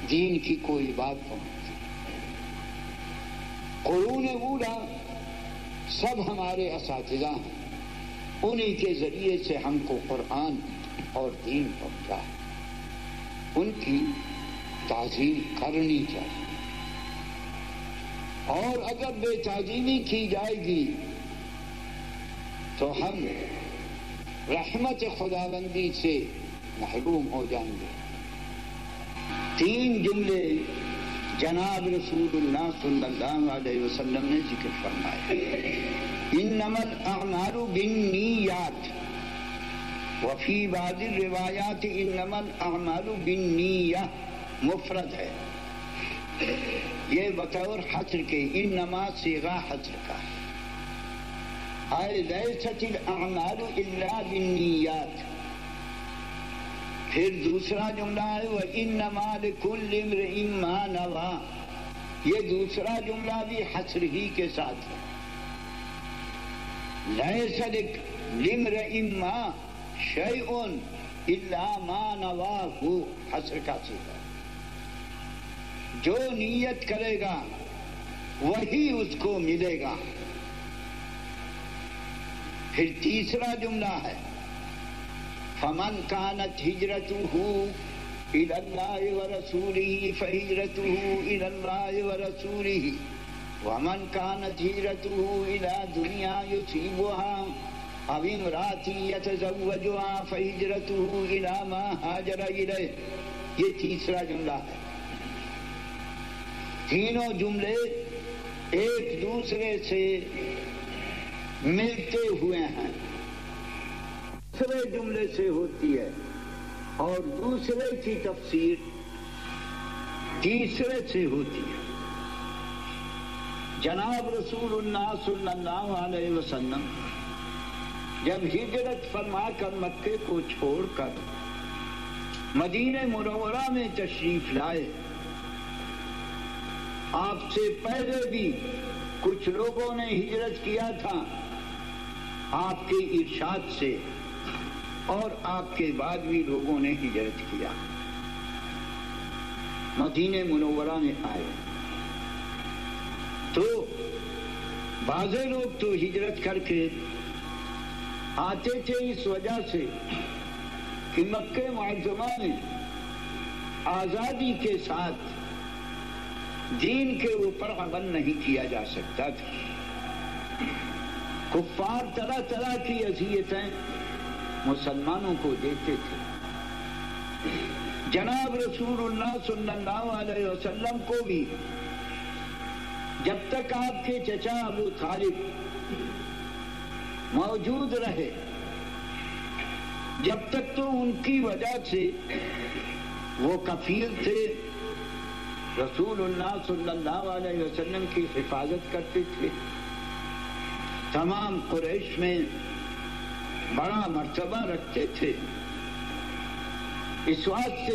دین کی کوئی بات پہنچتی۔ قرون اولا سب ہمارے اساتذہ ہیں، انہی کے ذریعے سے ہم کو قرآن اور دین پہنچا ہے، ان کی تعظیم کرنی چاہیے، اور اگر بے تعظیمی کی جائے گی تو ہم رحمت خداوندی سے محروم ہو جائیں گے۔ 3 جملے جناب رسول اللہ صلی اللہ علیہ وسلم نے ذکر فرمائے، انما الاعمال بالنیات، وفی بعض الروایات انما الاعمال بالنیہ، مفرد ہے، یہ بطور حصر کے، انما صیغہ حصر کا ہے، اے لیست الاعمال الا بالنیات۔ پھر دوسرا جملہ ہے وَإِنَّمَا لِكُلِّ امْرِئٍ مَّا نَوَىٰ، یہ دوسرا جملہ بھی حصر ہی کے ساتھ ہے، لَيْسَ لِامْرِئٍ مَّا شَيْءٌ إِلَّا مَا نَوَاهُ، حصر کا صیغہ، جو نیت کرے گا وہی اس کو ملے گا۔ پھر تیسرا جملہ ہے فمن كانت هجرته إلى الله ورسوله فهجرته إلى الله ورسوله ومن كانت هجرته إلى دنيا يصيبها أو امرأة يتزوجها فهجرته إلى ما هاجر إليه، یہ تیسرا جملہ ہے۔ تینوں جملے ایک دوسرے سے ملتے ہوئے ہیں، دوسرے جملے سے ہوتی ہے اور دوسرے کی تفسیر تیسرے سے ہوتی ہے۔ جناب رسول اللہ صلی اللہ علیہ وسلم جب ہجرت فرما کر مکے کو چھوڑ کر مدینہ منورہ میں تشریف لائے، آپ سے پہلے بھی کچھ لوگوں نے ہجرت کیا تھا آپ کے ارشاد سے، اور آپ کے بعد بھی لوگوں نے ہجرت کیا، مدینہ منورہ میں آئے۔ تو بعض لوگ تو ہجرت کر کے آتے تھے اس وجہ سے کہ مکہ معظمہ میں آزادی کے ساتھ دین کے اوپر عمل نہیں کیا جا سکتا تھا، کفار طرح طرح کی اذیتیں مسلمانوں کو دیتے تھے۔ جناب رسول اللہ صلی اللہ علیہ وسلم کو بھی جب تک آپ کے چچا ابو طالب موجود رہے، جب تک تو ان کی وجہ سے وہ کفیل تھے، رسول اللہ صلی اللہ علیہ وسلم کی حفاظت کرتے تھے، تمام قریش میں بڑا مرتبہ رکھتے تھے، اس واسطے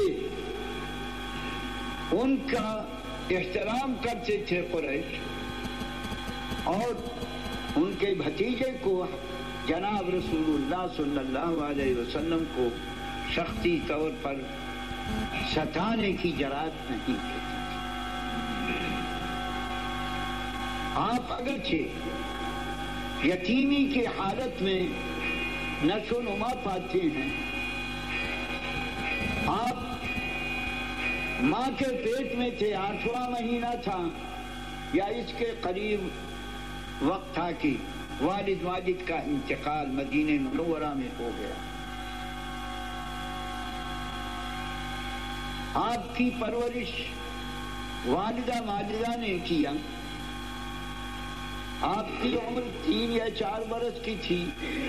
ان کا احترام کرتے تھے قریش، اور ان کے بھتیجے کو جناب رسول اللہ صلی اللہ علیہ وسلم کو شخصی طور پر ستانے کی جرات نہیں کی۔ آپ اگرچہ یتیمی کی حالت میں نشو و نما پاتے ہیں، آپ ماں کے پیٹ میں تھے، 8واں مہینہ تھا یا اس کے قریب وقت تھا کہ والد ماجد کا انتقال مدینہ منورہ میں ہو گیا۔ آپ کی پرورش والدہ ماجدہ نے کیا، آپ کی عمر 3 یا 4 برس کی تھی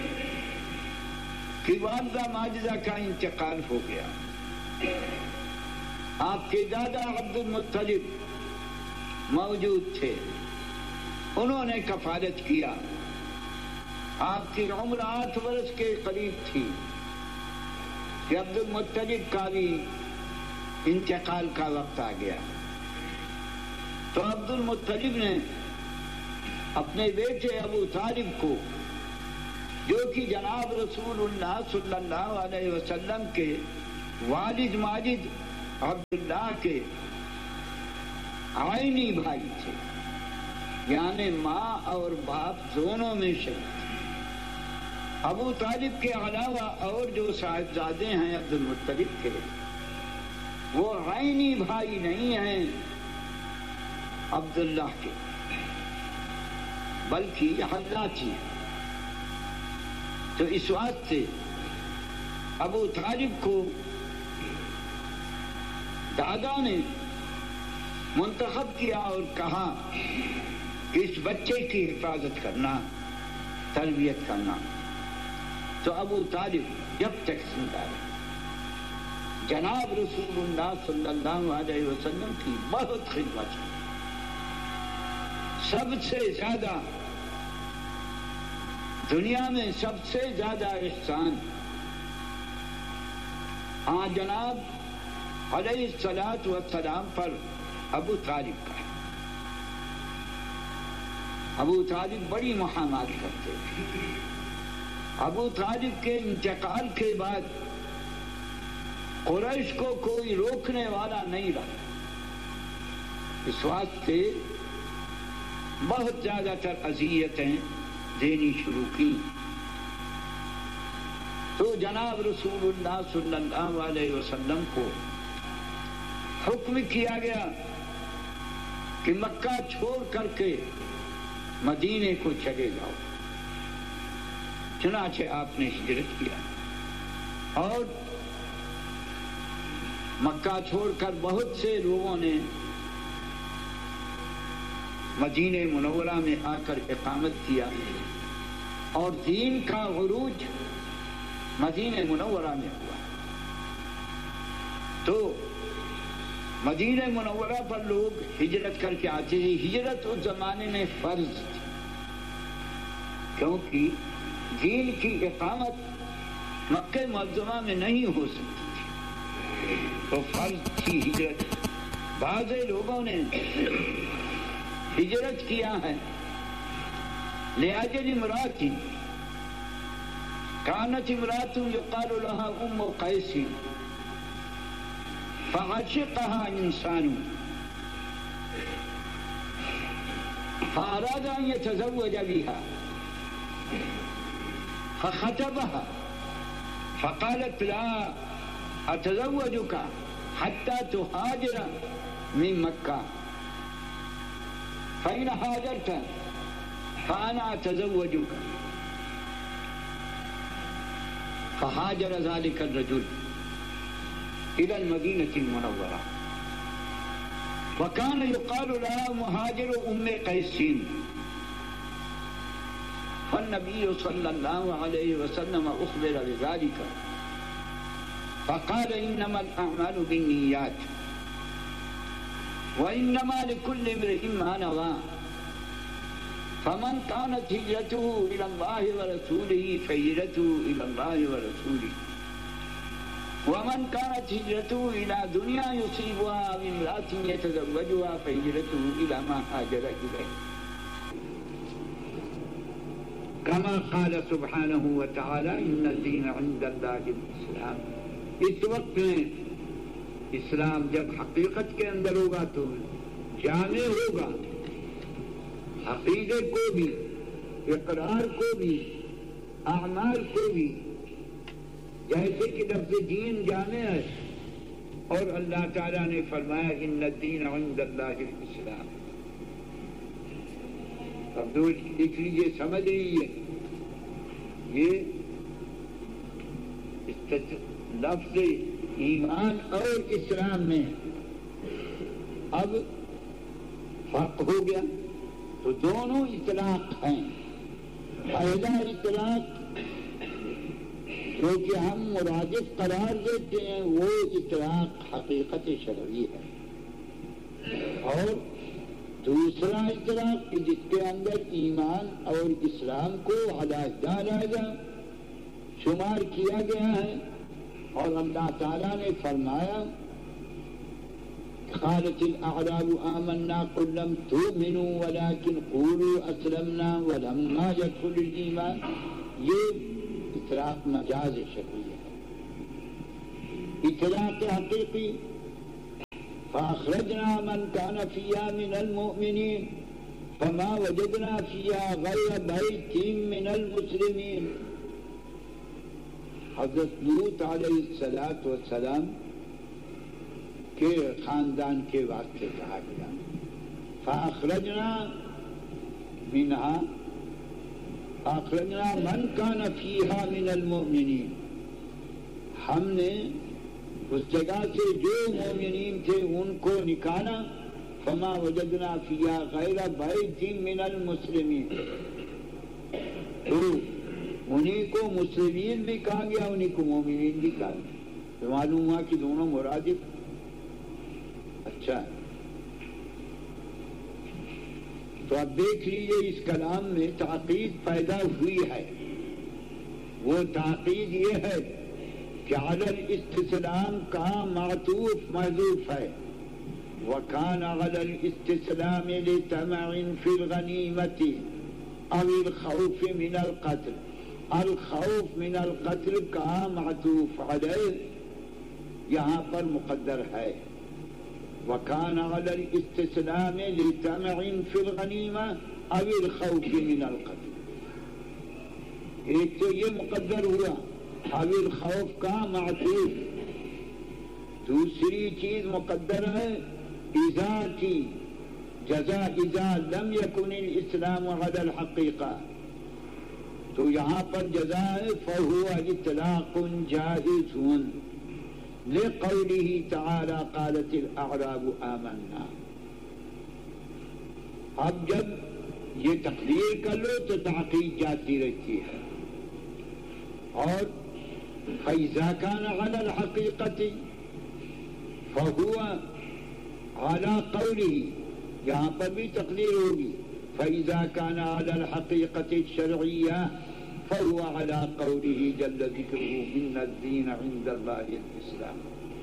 کہ والدہ ماجدہ کا انتقال ہو گیا۔ آپ کے دادا عبد المطلب موجود تھے، انہوں نے کفالت کیا۔ آپ کی عمر 8 برس کے قریب تھی کہ عبد المطلب کا بھی انتقال کا وقت آ گیا، تو عبد المطلب نے اپنے بیٹے ابو طالب کو، جو کہ جناب رسول اللہ صلی اللہ علیہ وسلم کے والد ماجد عبداللہ کے عینی بھائی تھے، یعنی ماں اور باپ دونوں میں شریک تھے۔ ابو طالب کے علاوہ اور جو صاحبزادے ہیں عبد المطلب کے، وہ عینی بھائی نہیں ہیں عبداللہ کے، بلکہ حضراتی ہیں۔ تو اس واسطے ابو طالب کو دادا نے منتخب کیا اور کہا کہ اس بچے کی حفاظت کرنا، تربیت کرنا۔ تو ابو طالب جب تک زندہ رہے جناب رسول اللہ صلی اللہ علیہ وسلم کی بہت خدمت کی۔ سب سے زیادہ دنیا میں سب سے زیادہ احسان جناب علیہ الصلاۃ والسلام پر ابو طالب کا ہے۔ ابو طالب بڑی محامات کرتے تھے۔ ابو طالب کے انتقال کے بعد قریش کو کوئی روکنے والا نہیں رہا، اس واسطے بہت زیادہ تر اذیتیں دینی شروع کی۔ تو جناب رسول اللہ صلی اللہ علیہ وسلم کو حکم کیا گیا کہ مکہ چھوڑ کر کے مدینے کو چلے جاؤ۔ چنانچہ آپ نے ہجرت کیا اور مکہ چھوڑ کر بہت سے لوگوں نے مدینہ منورہ میں آ کر اقامت کیا اور دین کا عروج مدینہ منورہ میں ہوا۔ تو مدینہ منورہ پر لوگ ہجرت کر کے آتے ہیں۔ ہجرت اس زمانے میں فرض تھی، کیونکہ دین کی اقامت مکہ معظمہ میں نہیں ہو سکتی تھی، تو فرض تھی ہجرت۔ بعض لوگوں نے ہجرت کیا ہے لأجل امرأة كانت امرأة يقال لها أم قيس فعشقها إنسان فأراد أن يتزوج بها فخطبها فقالت لا أتزوجك حتى تهاجر من مكة فإن هاجرت فأنا أتزوجك فهاجر ذلك الرجل إلى المدينة المنورة وكان يقال لها مهاجر أم قيس فالنبي صلى الله عليه وسلم أخبر بذلك فقال إنما الأعمال بالنيات وإنما لكل امرئ ما نوى فمن كانت هجرته إلى الله ورسوله فهجرته إلى الله ورسوله ومن كانت هجرته إلى دنيا يصيبها أو امرأة يتزوجها فهجرته إلى ما هاجر إليه كما قال سبحانه وتعالى إن الدين عند الله الإسلام۔ اس وقت میں اسلام جب حقیقت کے اندر ہوگا تو جامع ہوگا، عقیدے کو بھی، اقرار کو بھی، اعمال کو بھی، جیسے کہ لفظ دین جامع ہے اور اللہ تعالیٰ نے فرمایا ان الدین عند اللہ الاسلام۔ اب دیکھ لیجیے، سمجھ لیجیے، یہ لفظ ایمان اور اسلام میں اب فرق ہو گیا، تو دونوں اطلاق ہیں۔ پہلا اطلاق جو کہ ہم مرادف قرار دیتے ہیں وہ اطلاق حقیقت شرعی ہے، اور دوسرا اطلاق جس کے اندر ایمان اور اسلام کو علیحدہ شمار کیا گیا ہے، اور اللہ تعالیٰ نے فرمایا قالت الاعراب آمنا قل لم تؤمنوا ولكن قولوا اسلمنا ولما يدخل الايمان۔ یہ اطلاق مجاز شرعی ہے۔ اطلاق حقیقی فأخرجنا من كان فيها من المؤمنين فما وجدنا فيها غير بيت من المسلمين. حضرت لوط علیہ السلام کے خاندان کے واسطے کہا گیا فأخرجنا منها فأخرجنا من كان فيها من المؤمنين. ہم نے اس جگہ سے جو مومنین تھے ان کو نکالا. فما وجدنا فيها غير بيت من المسلمين. تو انہیں کو مسلمین بھی کہا گیا, انہیں کو مومنین بھی کہا گیا. تو معلوم ہوا کہ دونوں مرادف. اچھا, تو اب دیکھ لیجیے اس کلام میں تعقید پیدا ہوئی ہے. وہ تعقید یہ ہے کہ علی الاستسلام کا معطوف محذوف ہے. وَكَانَ عَلَى الْإِسْتِسْلَامِ لِطَمَعٍ فِي الْغَنِيمَةِ أَوِ الْخَوْفِ مِنَ الْقَتْلِ. الخوف من القتل کا معطوف علیہ یہاں پر مقدر ہے. وَكَانَ عَلَى الْإِسْتِسْلَامِ لِطَمَعٍ فِي الْغَنِيمَةِ أَوِ الْخَوْفِ مِنَ الْقَتْلِ. ایک تو یہ مقدر ہوا أَوِ الْخَوْفِ کا معطوف. دوسری چیز مقدر ہے اذا کی جزا اذا لم يكن الاسلام على الحقیقہ. تو یہاں پر جزا ہے فهو اطلاق جائز لقوله تعالی قالت الاعراب آمنا. اب جب یہ تقدیر کر لو تو تعقید جاتی رہتی ہے. اور فإذا كان على الحقیقة فهو على قوله, یہاں پر بھی تقدیر ہوگی فإذا كان على الحقيقة الشرعية فهو على قوله جل ذكره إن الدين عند الله الإسلام.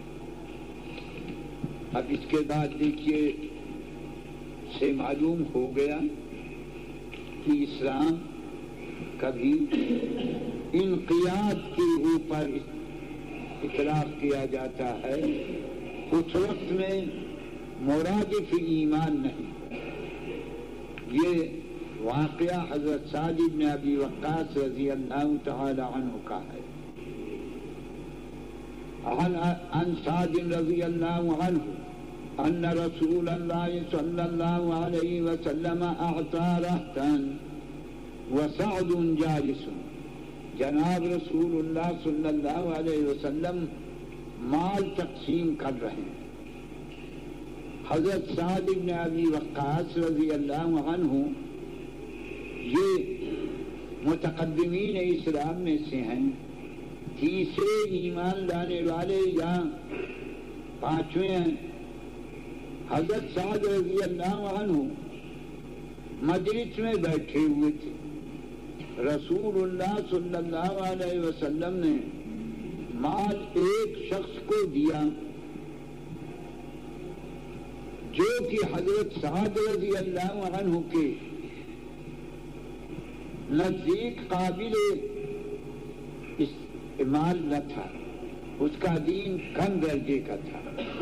اب اس کے بعد دیکھیے سے معلوم ہو گیا کہ اسلام کبھی انقیاد کے اوپر اطلاق کیا جاتا ہے, اس وقت میں مرادف ایمان نہیں. یہ واقعہ حضرت سعد بن ابی وقاص رضی اللہ تعالی عنہ کا ہے. عن سعد رضی اللہ عنہ ان رسول اللہ صلی اللہ علیہ وسلم اعطى رهطا وسعد جالس. جناب رسول اللہ صلی اللہ علیہ وسلم مال تقسیم کر رہے ہیں. حضرت سعد بن ابی وقاص رضی اللہ عنہ یہ متقدمین اسلام میں سے ہیں, تیسرے ایمان لانے والے یا پانچویں ہیں. حضرت سعد رضی اللہ عنہ مجلس میں بیٹھے ہوئے تھے. رسول اللہ صلی اللہ علیہ وسلم نے مال ایک شخص کو دیا جو کہ حضرت سعد رضی اللہ عنہ کے نزدیک قابل استعمال نہ تھا, اس کا دین کم درجے کا تھا.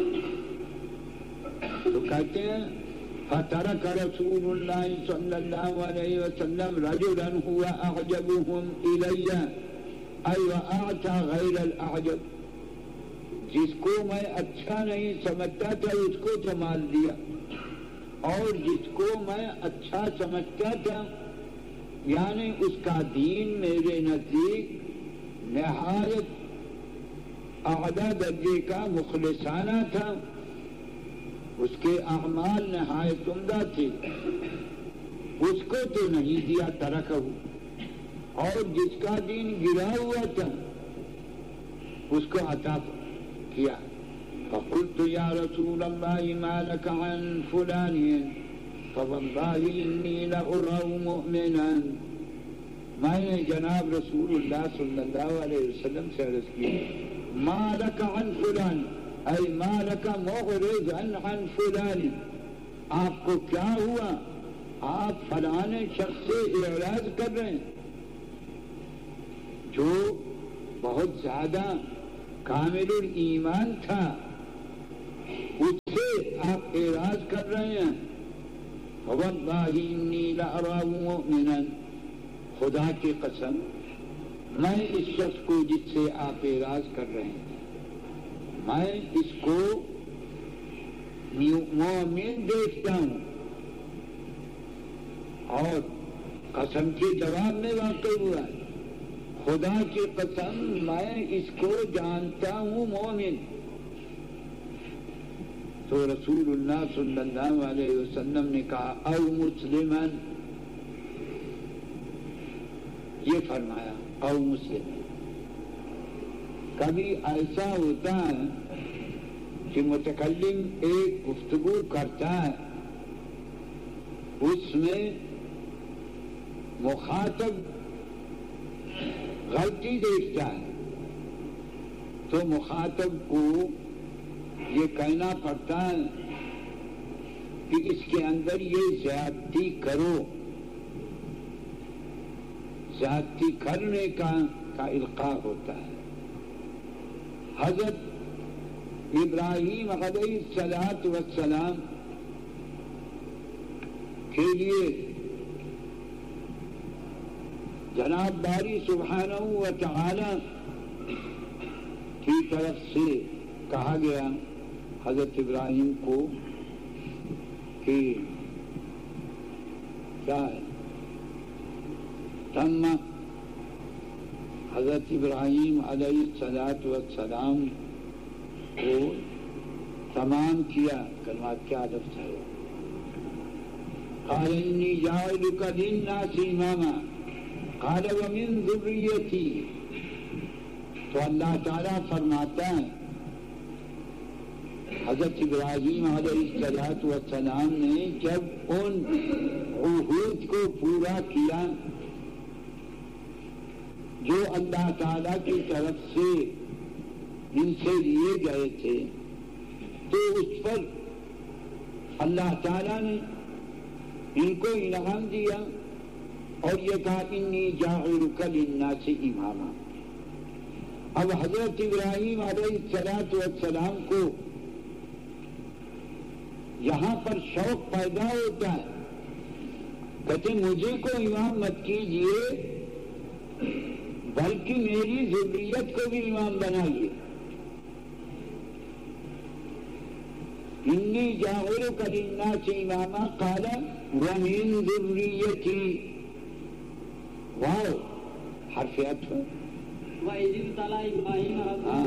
تو کہتے ہیں فترک رسول اللہ صلی اللہ علیہ وسلم رجلا هو اعجبهم الی ای واعطى غیر الاعجب. جس کو میں اچھا نہیں سمجھتا تھا اس کو تو مال دیا, اور جس کو میں اچھا سمجھتا تھا یعنی اس کا دین میرے نزدیک نہایت اعلیٰ درجے کا مخلصانہ تھا, اس کے اعمال نہایت عمدہ تھے, اس کو تو نہیں دیا ترکہ. اور جس کا دین گرا ہوا تھا اس کو عطا کیا. فقلت یا رسول اللہ ما لك عن فلان فوالله انی لأراه مؤمنا. میں نے جناب رسول اللہ صلی اللہ علیہ وسلم سے عرض کی ما لك عن فلان اے ما لك مغرضا عن فلان, آپ کو کیا ہوا, آپ فلاں شخص سے اعراض کر رہے ہیں جو بہت زیادہ کامل ایمان تھا, اس سے واللہ انی لأراه مؤمنا، خدا کی قسم میں اس شخص کو جس سے آپ اعراض کر رہے ہیں میں اس کو مومن دیکھتا ہوں، اور قسم کے جواب میں واقع ہوا ہے، خدا کی قسم میں اس کو جانتا ہوں مومن۔ تو رسول اللہ صلی اللہ علیہ وسلم نے کہا او مسلمن، یہ فرمایا او مسلم۔ کبھی ایسا ہوتا ہے کہ متکلم ایک گفتگو کرتا ہے، اس میں مخاطب غلطی دیکھتا ہے تو مخاطب کو یہ کہنا پڑتا ہے کہ اس کے اندر یہ زیادتی کرو، زیادتی کرنے کا القاء ہوتا ہے۔ حضرت ابراہیم علیہ الصلاۃ والسلام کے لیے جناب باری سبحانہ و تعالی کی طرف سے کہا گیا حضرت ابراہیم کو کہ کیا ہے تم حضرت ابراہیم علیہ الصلاۃ والسلام کو تمام کیا، کلمات کیا لفظ ہے، قال انی جاعلک للناس اماما قال ومن ذریتی۔ تو اللہ تعالیٰ فرماتا ہے حضرت ابراہیم علیہ الصلاۃ والسلام نے جب ان عہود کو پورا کیا جو اللہ تعالیٰ کی طرف سے ان سے لیے گئے تھے، تو اس پر اللہ تعالیٰ نے ان کو انعام دیا اور یہ کہا انی جاعلک للناس اماما۔ اب حضرت ابراہیم علیہ الصلاۃ والسلام کو یہاں پر شوق پیدا ہوتا ہے، کہتے مجھے کو امام مت کیجیے بلکہ میری ذریت کو بھی امام بنائیے۔ انی جاعلک للناس اماما قال ومن ذریتی، واو حرف عطف، وَإِذِ ابْتَلَىٰ إِبْرَاهِيمَ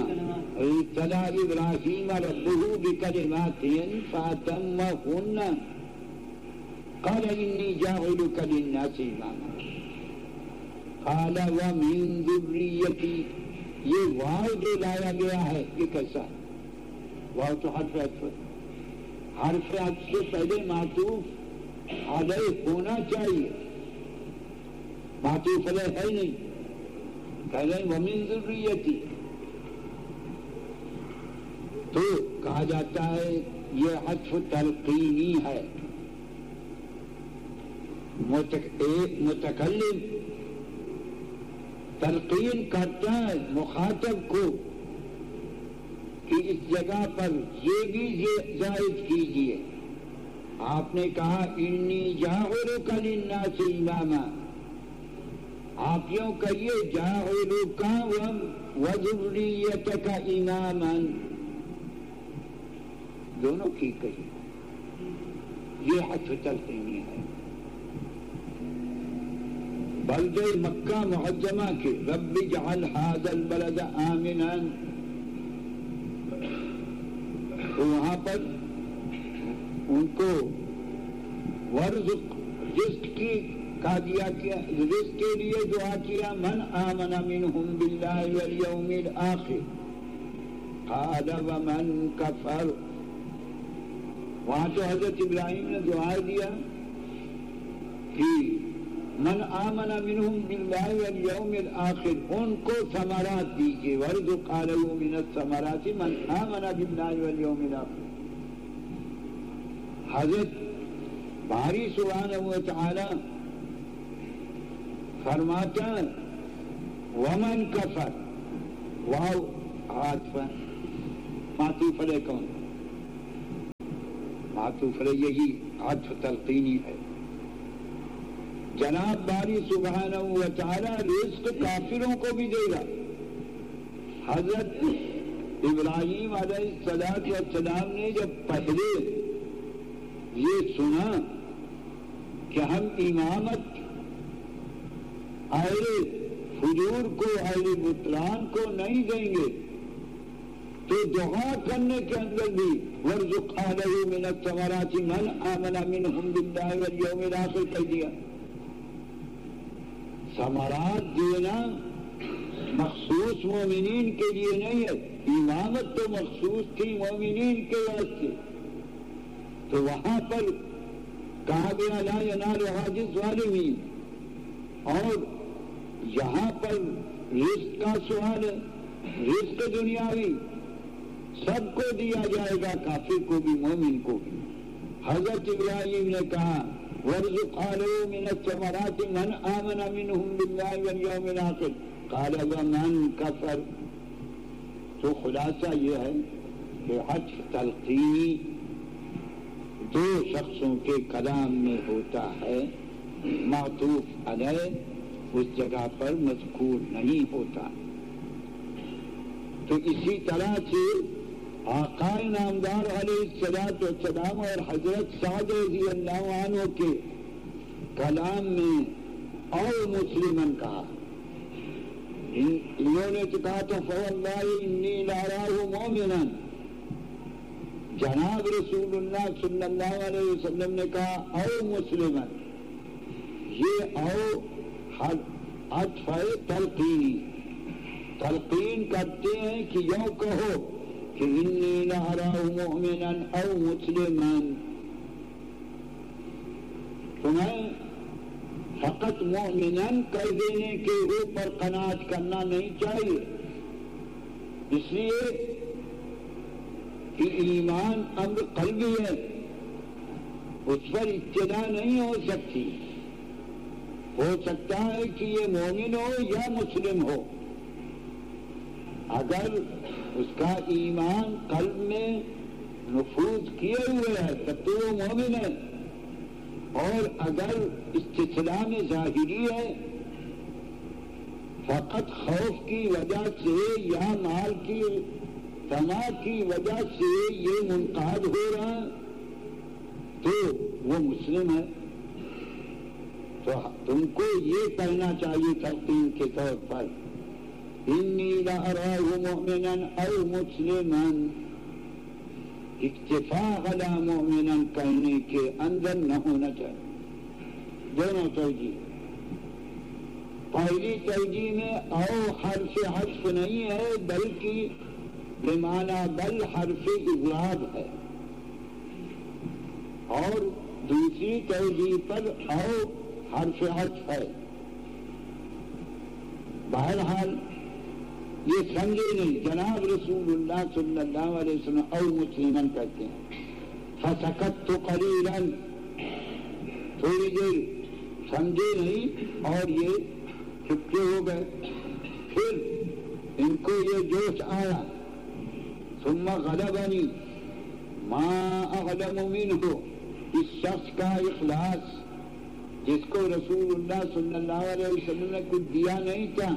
رَبُّهُ بِكَلِمَاتٍ فَأَتَمَّهُنَّ قَالَ إِنِّي جَاعِلُكَ لِلنَّاسِ إِمَامًا قَالَ وَمِن ذُرِّيَّتِي۔ یہ واو جو لایا گیا ہے یہ کیسا ہے؟ واو تو حرف عطف، حرف عطف سے پہلے معطوف علیہ ہونا چاہیے، معطوف علیہ ہے نہیں، کہہ رہے ہیں وَمِن ذُرِّيَّتِي۔ تو کہا جاتا ہے یہ عطف تلقینی ہے، متکلم تلقین کرتا ہے مخاطب کو کہ اس جگہ پر یہ بھی زائد کیجیے۔ آپ نے کہا انی جاعلک للناس اماما، آپ یوں کہیے جاعلک وذریتک اماما، دونوں کی کہیے، یہ حرف تلقینی ہے۔ بلدہ مکہ معظمہ کے رب اجعل ھذا البلد آمنا، تو وہاں پر ان کو ورزق رزق کی کہا دیا، رزق کے لیے دعا کیا من آمن منہم باللہ والیوم الآخر قال ومن کفر۔ وہاں تو حضرت ابراہیم نے دعا دیا کہ من آمن منہم باللہ والیوم الآخر، ان کو ثمرات دیجیے، وارزق علیہ من الثمرات من آمن باللہ والیوم الآخر۔ حضرت باری سبحانہ و تعالی فرماتا ومن کفر، واو عاطف معطوف علیہ کون، معطوف یہی عطف تلقینی ہے. جناب باری سبحانہ و تعالی رزق کافروں کو بھی دے گا. حضرت ابراہیم علیہ السلام نے جب پہلے یہ سنا کہ ہم امامت اہل فجور کو اہل بطلان کو نہیں دیں گے تو دعا کرنے کے اندر بھی وَارْزُقْ أَهْلَهُ مِنَ الثَّمَرَاتِ مَنْ آمَنَ مِنْهُمْ بِاللَّهِ وَالْيَوْمِ الْآخِرِ کہہ دیا. ثمرات دینا مخصوص مومنین کے لیے نہیں ہے. امامت تو مخصوص تھی مومنین کے واسطے. تو وہاں پر کہا گیا لا ینال عاجز الظالمین. اور یہاں پر رزق کا سوال ہے. رزق دنیاوی سب کو دیا جائے گا, کافر کو بھی مومن کو بھی. حضرت ابراہیم نے کہا وَارْزُقْ أَهْلَهُ مِنَ الثَّمَرَاتِ مَنْ آمَنَ مِنْهُمْ بِاللَّهِ وَالْيَوْمِ الْآخِرِ قَالَ وَمَنْ كَفَرَ. تو خلاصہ یہ ہے کہ عطف تلقینی دو شخصوں کے کلام میں ہوتا ہے, معطوف علیہ اس جگہ پر مذکور نہیں ہوتا. تو اسی طرح سے آقا نامدار علیہ السلام اور حضرت سعد رضی اللہ عنہ کے کلام میں او مسلمن کہا. انہوں نے تو کہا تو فواللہ انی لأراه مؤمنا. جناب رسول اللہ صلی اللہ علیہ وسلم نے کہا او مسلمن. یہ او عطف تلقینی. تلقین کرتے ہیں کہ یوں کہو کہ انی لأراه مؤمنا او مسلما. تمہیں فقط مومنن کر دینے کے اوپر قناعت کرنا نہیں چاہیے, اس لیے کہ ایمان امر قلبی ہے, اس پر ابتدا نہیں ہو سکتی. ہو سکتا ہے کہ یہ مومن ہو یا مسلم ہو. اگر اس کا ایمان قلب میں نفوذ کیے ہوئے ہے تب تو وہ مومن ہے, اور اگر استسلام ظاہری ہے فقط خوف کی وجہ سے یا مال کی طمع کی وجہ سے یہ منقاد ہو رہا تو وہ مسلم ہے. تو تم کو یہ کہنا چاہیے تلقین کے طور پر انی لأراه مؤمنا او مسلما. اکتفا علی مؤمنا کہنے کے اندر نہ ہونا چاہیے. دونوں توجیہ. پہلی توجیہ میں او حرف حذف نہیں ہے بلکہ بمعنی بل حرف اضراب ہے, اور دوسری توجیہ پر او حرف حذف ہے. بہرحال یہ سمجھے نہیں. جناب رسول اللہ صلی اللہ علیہ وسلم او مسلمن کہتے ہیں. فسکت قلیلا, تھوڑی دیر سمجھے نہیں اور یہ چپکے ہو گئے. پھر ان کو یہ جوش آیا. ثم غلبنی ما اعلم منہ. اس شخص کا اخلاص جس کو رسول اللہ صلی اللہ علیہ وسلم نے کچھ دیا نہیں تھا,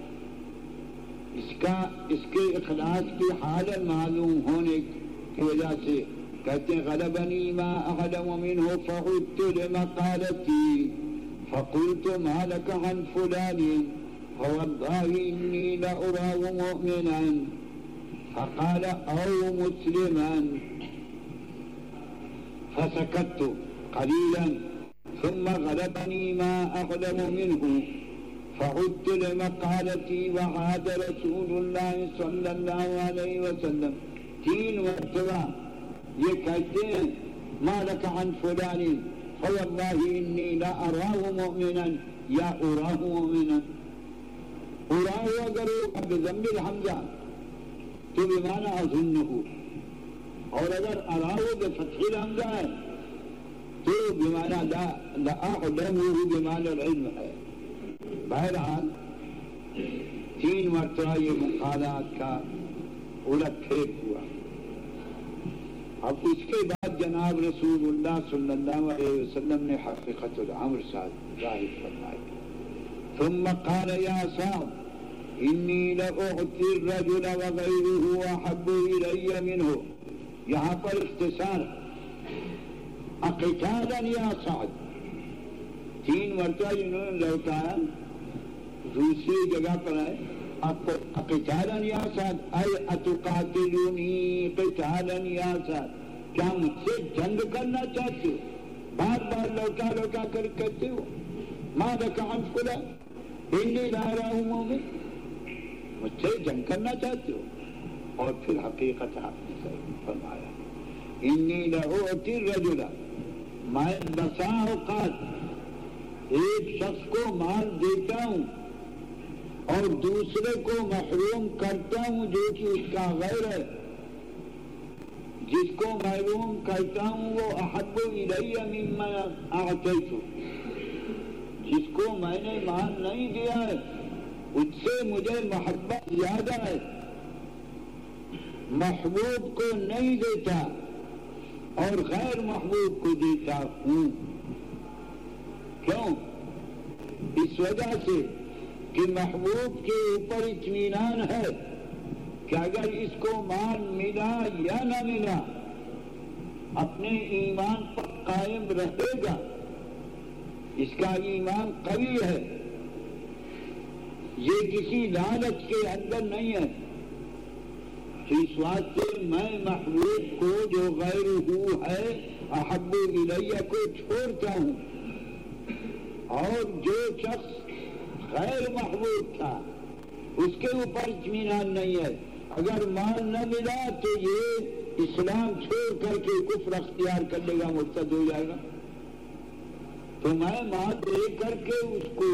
اس کے اخلاص کی حالت معلوم ہونے کی وجہ سے کہتے ہیں غلبنی ما اعلم منہ فعدت لمقالتی فقلت ما لك عن فلان فوالله انی لأراه مؤمنا فقال او مسلما فسكت قليلا ثم غلبني ما اعلم منه فعدت لمقالتي وعاد رسول الله صلی اللہ علیہ وسلم. 3 مرتبہ یہ کہتے ہیں ما لك عن فلان فوالله انی لأراه مؤمنا یا اراه مؤمنا. اراه اگر ہو بضم الحمزہ تو بمعنی اظنه, اور اگر اراه بفتح الحمزہ ہے تو بمعنی لأعلمه بمعنی العلم ہے. بہرحال 3 مرتبہ یہ مقالات کا الٹ پھیک ہوا. اب اس کے بعد جناب رسول اللہ صلی اللہ علیہ وسلم نے حقیقت الامر ظاہر فرمائی. ثم قال یا سعد انی لأعطی الرجل وغیرہ احب الی منہ. یہاں پر اختصار اقتالا یا سعد 3 مرتبہ انہوں نے لوٹایا. دوسری جگہ پر ہے اقتالا یا سعد اے اتقاتلونی قتالا یا سعد. کیا مجھ سے جنگ کرنا چاہتے ہو؟ بار بار لوٹا لوٹا کر کہتے ہو ما لک عن فلان انی لا اراه مومن. مجھ سے جنگ کرنا چاہتے ہو؟ اور پھر حقیقت آپ نے فرمایا انی لأعطی الرجل. میں بسا اوقات ایک شخص کو مال دیتا ہوں اور دوسرے کو محروم کرتا ہوں جو کہ اس کا غیر ہے. جس کو محروم کرتا ہوں وہ احب الی مما اعطیت. جس کو میں نے مال نہیں دیا ہے اس سے مجھے محبت زیادہ ہے. محبوب کو نہیں دیتا اور غیر محبوب کو دیتا ہوں. کیوں؟ اس وجہ سے کہ محبوب کے اوپر اطمینان ہے کہ اگر اس کو مال ملا یا نہ ملا اپنے ایمان پر قائم رہے گا. اس کا ایمان قوی ہے. یہ کسی لالچ کے اندر نہیں ہے. اس واسطے میں محبوب کو جو غیر ہو ہے احب الیہ کو چھوڑتا ہوں. اور جو شخص غیر محبوب تھا اس کے اوپر اطمینان نہیں ہے. اگر مال نہ ملا تو یہ اسلام چھوڑ کر کے کفر اختیار کر لے گا, مرتد ہو جائے گا. تو میں مال دے کر کے اس کو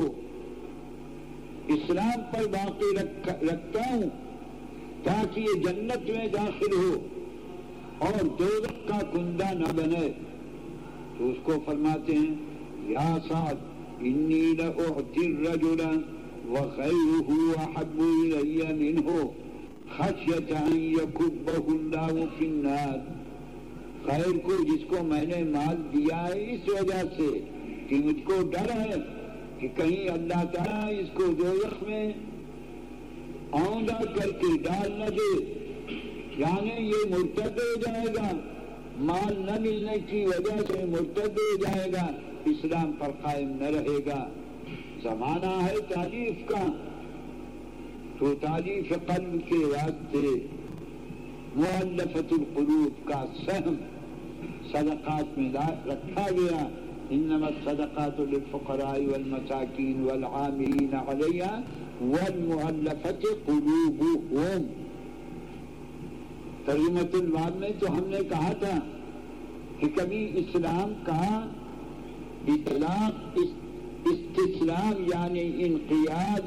اسلام پر باقی رکھتا ہوں تاکہ یہ جنت میں داخل ہو اور دوزخ کا کندہ نہ بنے. تو اس کو فرماتے ہیں یا سعد انی لأعطی الرجل وغیرہ احب الی منہ خشیۃ ان یکبہ اللہ فی النار. خیر کو جس کو میں نے مال دیا ہے اس وجہ سے کہ مجھ کو ڈر ہے کہ کہیں اللہ تعالیٰ اس کو دوزخ میں آؤندہ کر کے ڈال نہ دے. یعنی یہ مرتد ہو جائے گا, مال نہ ملنے کی وجہ سے مرتد ہو جائے گا, اسلام پر قائم نہ رہے گا. زمانہ ہے تعلیف کا, تو تعلیف قلب کے واسطے مؤلفۃ القلوب کا سہم صدقات میں رکھا گیا. انما الصدقات للفقراء والمساکین والعاملین علیہا والمؤلفۃ قلوبهم. ترجمۃ الباب میں تو ہم نے کہا تھا کہ کبھی اسلام کا اطلاق استسلام یعنی انقیاد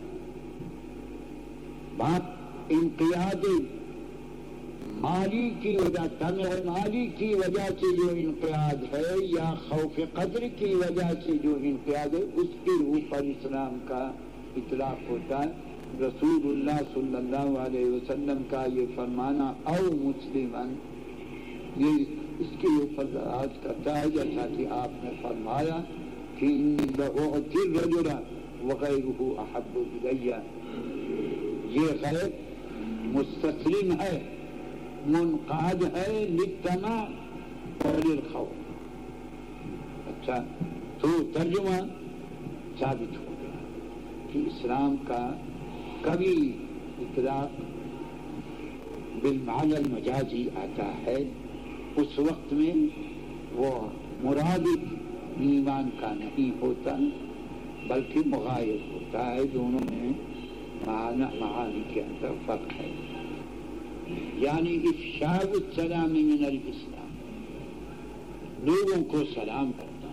مالی کی وجہ تمع مالی کی وجہ سے جو انقیاد ہے یا خوف قدر کی وجہ سے جو انقیاد ہے اس کے اوپر اسلام کا اطلاق ہوتا ہے. رسول اللہ صلی اللہ علیہ وسلم کا یہ فرمانا او مسلمان یہ اس کے اوپر آج کرتا ہے جیسا کہ آپ نے فرمایا کہ لأعطی الرجل وغیرہ احب الی. یہ غیر مستسلم ہے, منقاد ہے للطمع اور للخوف. اچھا تو ترجمہ ثابت ہو گیا کہ اسلام کا کبھی اطلاق بالمعنی المجازی آتا ہے. اس وقت میں وہ مرادف ایمان کا نہیں ہوتا بلکہ مغایر ہوتا ہے. دونوں میں معانی کے اندر فرق ہے. یعنی افشاء السلام من الاسلام, لوگوں کو سلام کرنا,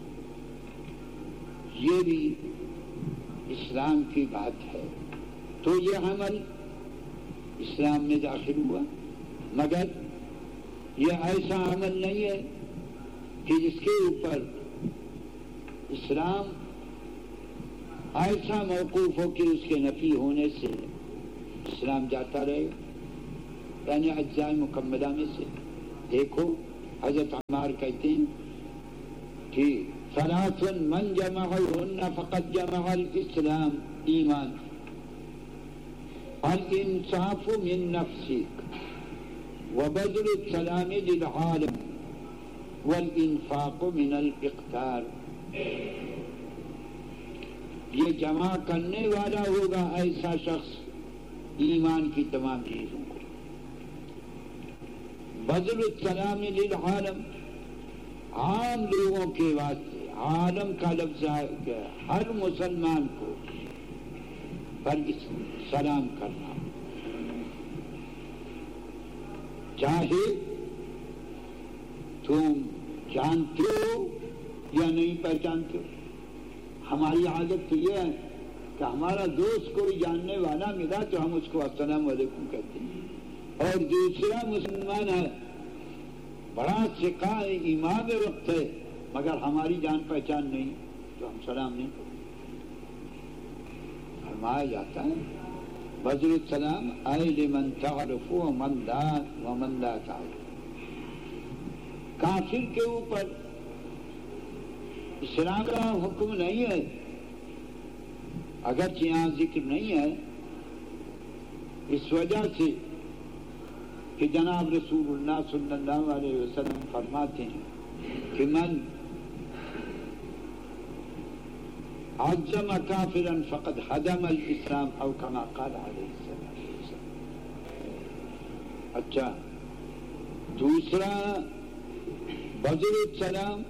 یہ بھی اسلام کی بات ہے. تو یہ عمل اسلام میں داخل ہوا, مگر یہ ایسا عمل نہیں ہے کہ جس کے اوپر اسلام ایسا موقوف ہو کہ اس کے نفی ہونے سے اسلام جاتا رہے. یعنی اجزاء مکملہ میں سے دیکھو حضرت عمار کہتے ہیں کہ ثلاث من جمعهن فقد جمع الاسلام ایمان الانصاف من نفسك وبذل السلام للعالم والانفاق من الاقتار. یہ جمع کرنے والا ہوگا ایسا شخص ایمان کی تمام چیزوں کو. بذل السلام للعالم عام لوگوں کے واسطے، عالم کا لفظ ہے ہر مسلمان کو پر سلام کرنا، چاہے تم جانتے ہو یا نہیں پہچانتے ہو. ہماری عادت تو یہ ہے کہ ہمارا دوست کوئی جاننے والا ملا تو ہم اس کو السلام علیکم کہتے ہیں، اور دوسرا مسلمان ہے بڑا سکھا ہے، امام وقت ہے، مگر ہماری جان پہچان نہیں تو ہم سلام نہیں کرتے. فرمایا جاتا ہے بذل السلام اے لمن تعرف ومن لا تعرف. کافر کے اوپر اسلام کا حکم نہیں ہے، اگرچہ یہاں ذکر نہیں ہے، اس وجہ سے کہ جناب رسول اللہ صلی اللہ علیہ وسلم فرماتے ہیں کہ من عظم کافرا فقد ہدم الاسلام او کما قال علیہ السلام. اچھا، دوسرا بذل السلام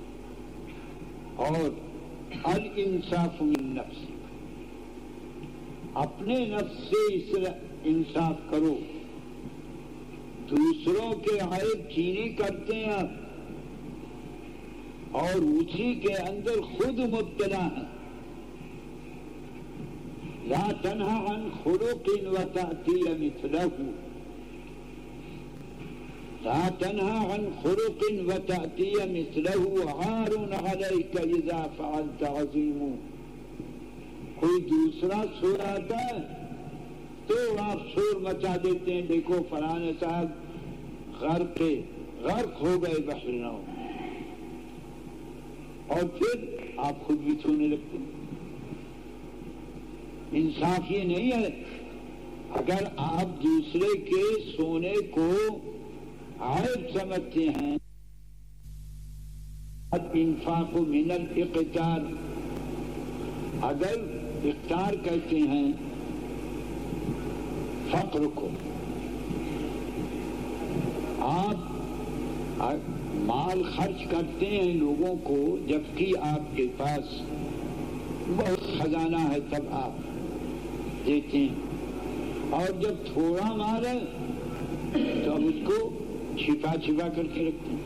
اور الانصاف من نفس، اپنے نفس سے انصاف کرو. دوسروں کے عیب چینی کرتے ہیں اور اسی کے اندر خود مبتلا ہیں. لا تنہا عن خلق وتأتی مثلہ، لا تنہا عن خلق وتأتی مثلہ عار علیک اذا فعلت عظیم. کوئی دوسرا سور آتا ہے تو آپ شور مچا دیتے ہیں، دیکھو فلاں صاحب غرق ہو گئے بحر نو، اور پھر آپ خود بھی چھونے لگتے ہیں. انصاف یہ نہیں ہے. اگر آپ دوسرے کے سونے کو عیب سمجھتے ہیں، الانفاق من الاقتار، اگر اقتار کہتے ہیں فقر کو، آپ مال خرچ کرتے ہیں لوگوں کو جبکہ آپ کے پاس بہت خزانہ ہے تب آپ دیتے ہیں، اور جب تھوڑا مال ہے تو ہم اس کو چھپا کر کے رکھتے ہیں.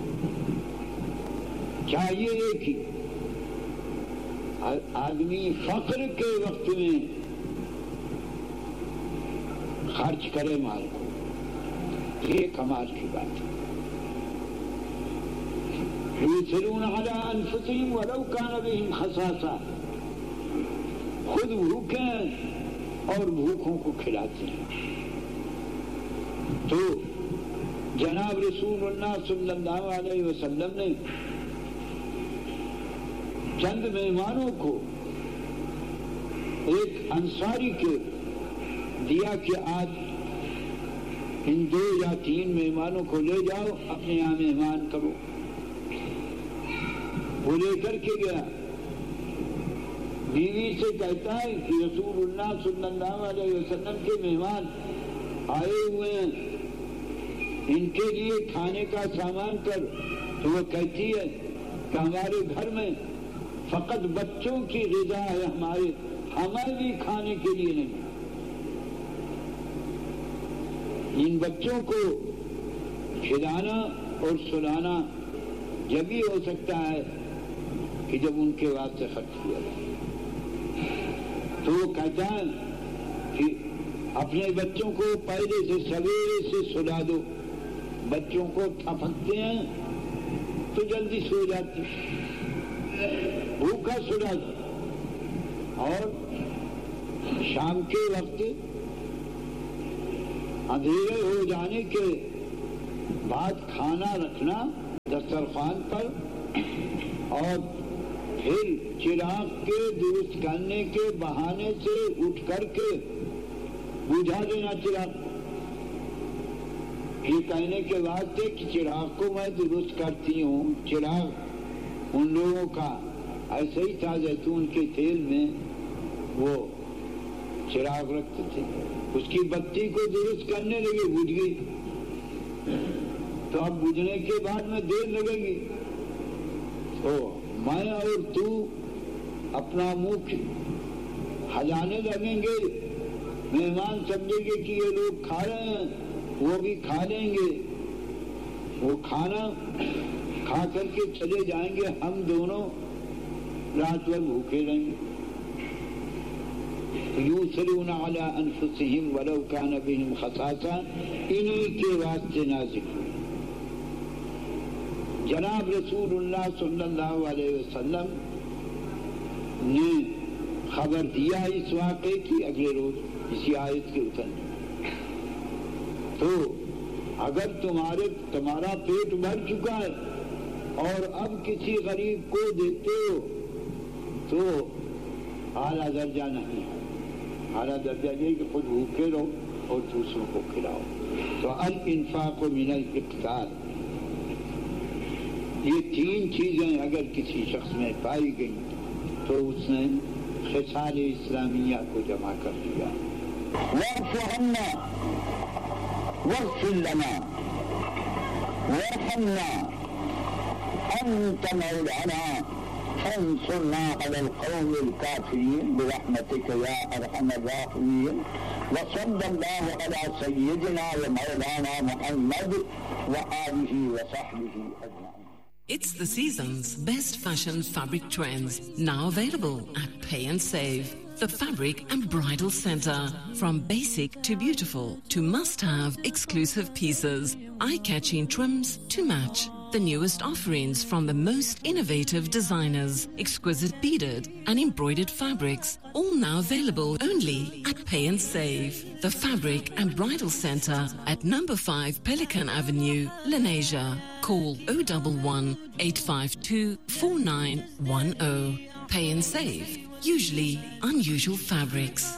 چاہیے ایک ہی آدمی فقر کے وقت میں خرچ کرے مال کو، یہ کمال کی بات ہے. یؤثرون علی انفسہم ولو کان بہم خصاصہ، خود بھوکے ہیں اور بھوکوں کو کھلاتے ہیں. تو جناب رسول اللہ صلی اللہ علیہ وسلم نے چند مہمانوں کو ایک انصاری کے دیا کہ آج ان 2 یا 3 مہمانوں کو لے جاؤ، اپنے یہاں مہمان کرو. وہ لے کر کے گیا، بیوی سے کہتا ہے کہ رسول اللہ صلی اللہ علیہ وسلم کے مہمان آئے ہوئے ہیں، ان کے لیے کھانے کا سامان کر. تو وہ کہتی ہے کہ ہمارے گھر میں فقط بچوں کی غذا ہے، ہماری کھانے کے لیے نہیں. ان بچوں کو کھلانا اور سلانا جب ہی ہو سکتا ہے کہ جب ان کے واسطے خرچ کیا جائے. تو وہ کہتا ہے کہ اپنے بچوں کو پہلے سے سویرے سے سلا دو. بچوں کو تھپکتے ہیں تو جلدی سو جاتے ہیں، بھوکا سلا دو. اور شام کے وقت اندھیرے ہو جانے کے بعد کھانا رکھنا دسترخوان پر اور پھر چراغ کے درست کرنے کے بہانے سے اٹھ کر کے بجھا دینا چراغ، یہ کہنے کے واسطے کہ چراغ کو میں درست کرتی ہوں۔ چراغ ان لوگوں کا ایسے ہی تھا، زیتون کے تیل میں وہ چراغ رکھتے تھے، اس کی بتی کو درست کرنے لگے، بجھ گئی، تو اب بجھنے کے بعد میں دیر لگے گی، تو میں اور تو اپنا منہ ہلانے لگیں گے، مہمان سمجھیں گے کہ یہ لوگ کھا رہے ہیں، وہ بھی کھا لیں گے، وہ کھانا کھا کر کے چلے جائیں گے، ہم دونوں رات بھر بھوکے رہیں گے۔ یُؤْثِرُونَ عَلَىٰ أَنفُسِهِمْ وَلَوْ كَانَ بِهِمْ خَصَاصَةٌ، انہی کے واسطے نازل ہوئی۔ جناب رسول اللہ صلی اللہ علیہ وسلم نے خبر دیا اس واقعے کی اگلے روز اسی آیت کے اترنے۔ تو اگر تمہارا پیٹ بھر چکا ہے اور اب کسی غریب کو دیتے ہو تو اعلیٰ درجہ نہیں ہے، اعلیٰ درجہ یہ کہ خود بھوکے رہو اور دوسروں کو کھلاؤ۔ تو الانفاق من الاقتار، یہ تین چیزیں اگر کسی شخص میں پائی گئی تو اس نے خصال اسلامیہ کو جمع کر دیا۔ واعف عنا واغفر لنا وارحمنا انت مولانا فانصرنا على القوم الكافرين برحمتك يا ارحم الراحمين، وصلى الله على سيدنا ومولانا محمد وآله وصحبه أجمعين. It's the season's best fashion fabric trends, now available at Pay and Save, the fabric and bridal center. From basic to beautiful to must-have exclusive pieces, eye-catching trims to match. The newest offerings from the most innovative designers, exquisite beaded and embroidered fabrics, all now available only at Pay and Save, the fabric and bridal center at number 5 Pelican Avenue, Lenasia. Call 011 852 4910. Pay and Save, usually unusual fabrics.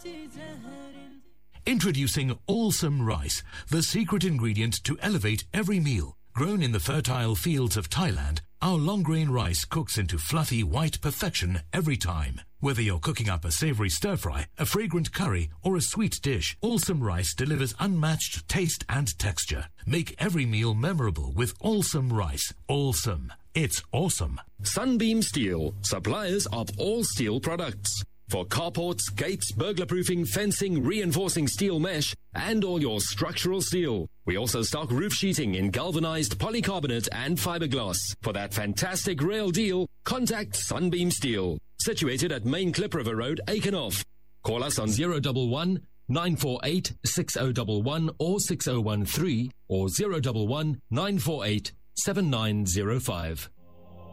Introducing Awesome Rice, the secret ingredient to elevate every meal. Grown in the fertile fields of Thailand, our long-grain rice cooks into fluffy white perfection every time. Whether you're cooking up a savory stir-fry, a fragrant curry, or a sweet dish, Awesome Rice delivers unmatched taste and texture. Make every meal memorable with Awesome Rice. Awesome. It's awesome. Sunbeam Steel, suppliers of all steel products. For carports, gates, burglar-proofing, fencing, reinforcing steel mesh, and all your structural steel. We also stock roof sheeting in galvanized polycarbonate and fiberglass. For that fantastic rail deal, contact Sunbeam Steel. Situated at Main Clip River Road, Aikenhoff. Call us on 011 948 6011 or 6013 or 011 948 7905.